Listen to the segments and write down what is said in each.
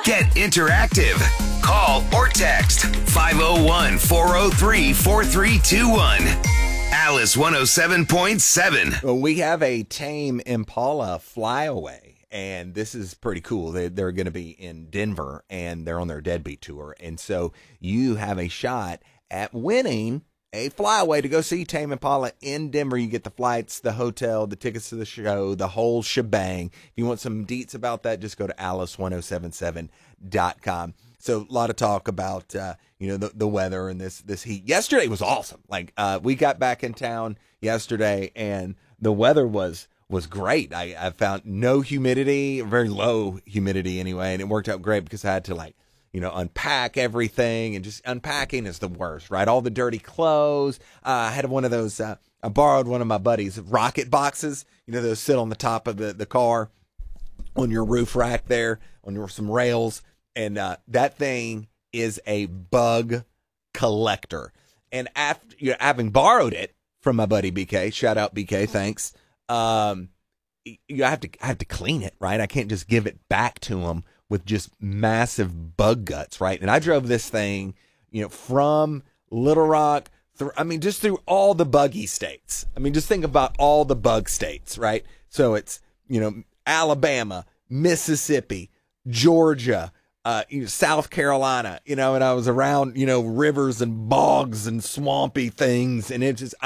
Get interactive. Call or text 501-403-4321. Alice 107.7. Well, we have a tame Impala flyaway, and this is pretty cool. They're going to be in Denver, and they're on their Deadbeat tour. And so you have a shot at winning a flyaway to go see Tame Impala in Denver. You get the flights, the hotel, the tickets to the show, the whole shebang. If you want some deets about that, just go to alice1077.com. So a lot of talk about, the weather and this heat. Yesterday was awesome. We got back in town yesterday and the weather was great. I found no humidity, very low humidity anyway. And it worked out great because I had to unpack everything, and just unpacking is the worst, right? All the dirty clothes. I had one of those, I borrowed one of my buddies' rocket boxes, those sit on the top of the car on your roof rack there, on some rails. And that thing is a bug collector. And after having borrowed it from my buddy BK, shout out BK, thanks. I have to clean it, right? I can't just give it back to him with just massive bug guts, right? And I drove this thing, from Little Rock just through all the buggy states. Just think about all the bug states, right? So it's, Alabama, Mississippi, Georgia, South Carolina, and I was around, rivers and bogs and swampy things. And it just,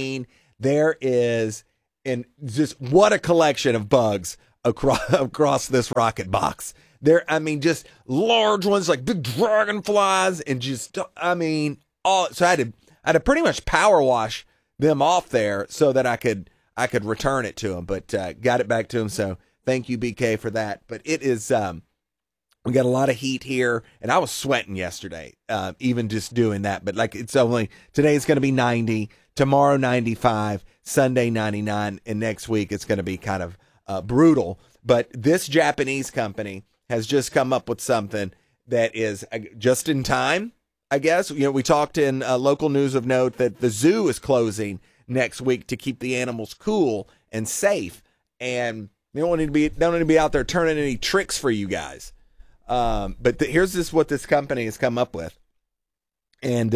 there is, and just what a collection of bugs across this rocket box. There, just large ones like big dragonflies and just, so I had to pretty much power wash them off there so that I could return it to him, but got it back to him. So thank you, BK, for that. But it is, we got a lot of heat here, and I was sweating yesterday, even just doing that. But today's going to be 90, tomorrow 95, Sunday 99, and next week it's going to be kind of brutal. But this Japanese company has just come up with something that is just in time, I guess. We talked in local news of note that the zoo is closing next week to keep the animals cool and safe, and they don't need to be out there turning any tricks for you guys. But here's what this company has come up with. And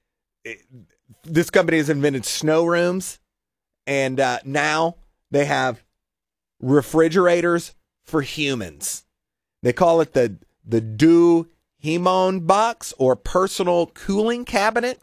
this company has invented snow rooms, and now they have refrigerators for humans. They call it the Do Himon box, or personal cooling cabinet.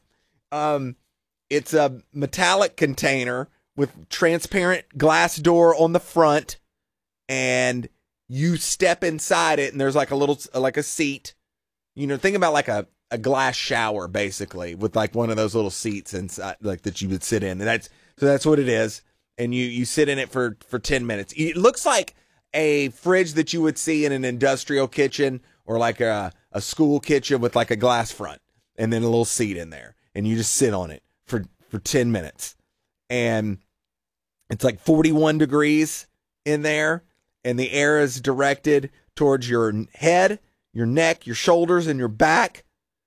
It's a metallic container with transparent glass door on the front, and you step inside it, and there's like a seat. Think about like a glass shower, basically, with like one of those little seats inside, like that you would sit in. And that's what it is. And you sit in it for 10 minutes. It looks like a fridge that you would see in an industrial kitchen, or like a school kitchen with like a glass front and then a little seat in there. And you just sit on it for 10 minutes. And it's like 41 degrees in there. And the air is directed towards your head, your neck, your shoulders, and your back.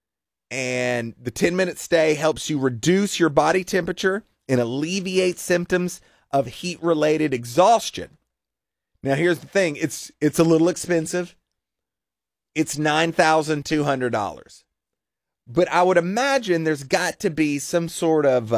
And the 10-minute stay helps you reduce your body temperature and alleviate symptoms of heat-related exhaustion. Now, here's the thing. It's a little expensive. It's $9,200. But I would imagine there's got to be some sort of,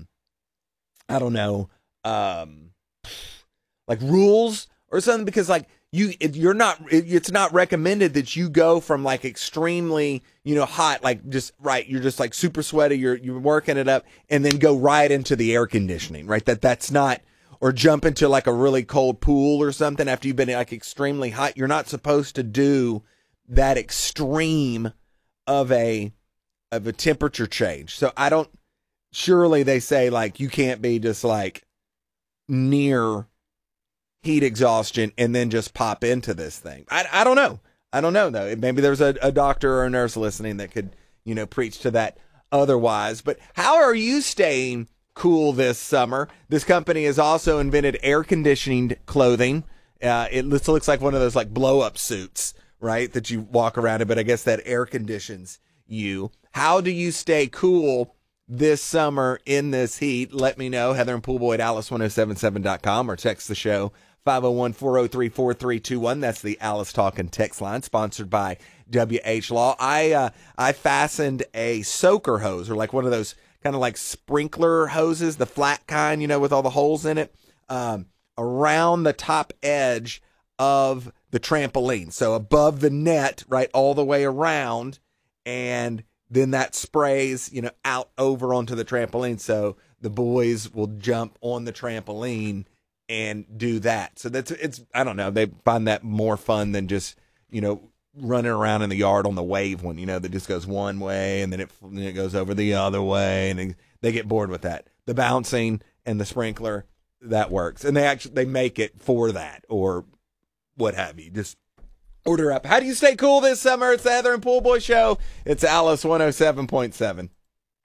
like rules or something, because like it's not recommended that you go from like extremely, hot, like just right. You're just like super sweaty. You're working it up and then go right into the air conditioning, right? That's not, or jump into like a really cold pool or something after you've been like extremely hot. You're not supposed to do that extreme of a temperature change. So surely they say like you can't be just like near heat exhaustion and then just pop into this thing. I don't know. I don't know though. Maybe there's a doctor or a nurse listening that could, preach to that otherwise. But how are you staying cool this summer? This company has also invented air conditioning clothing. It looks like one of those like blow up suits, right? That you walk around in, but I guess that air conditions you. How do you stay cool this summer in this heat? Let me know. Heather and Poolboy at alice1077.com, or text the show 501-403-4321. That's the Alice Talkin' text line, sponsored by WH Law. I fastened a soaker hose, or like one of those kind of like sprinkler hoses, the flat kind, with all the holes in it, around the top edge of the trampoline. So above the net, right, all the way around, and then that sprays, out over onto the trampoline. So the boys will jump on the trampoline and do that. So I don't know, they find that more fun than just, running around in the yard on the wave one, that just goes one way and then it goes over the other way, and they get bored with that. The bouncing and the sprinkler, that works. And they make it for that, or what have you. Just order up. How do you stay cool this summer? It's the Heather and Pool Boy Show. It's Alice 107.7.